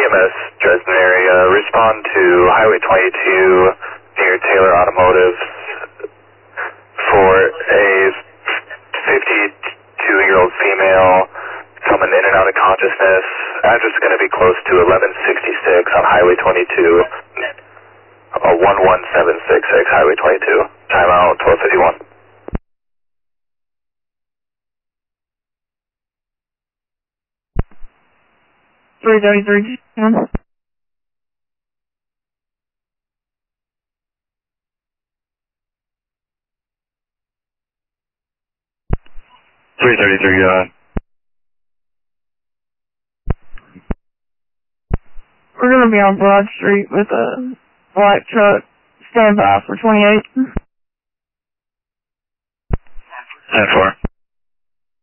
EMS, Dresden area. Respond to Highway 22 near Taylor Automotive for a 52-year-old female coming in and out of consciousness. Address is going to be close to 1166 on Highway 22. 11766 Highway 22. Timeout 1251. 333. 333. We're going to be on Broad Street with a black truck. Stand by for 28. 10-4.